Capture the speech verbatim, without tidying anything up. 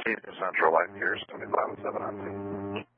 Central Line here, seventy-five and seven on two.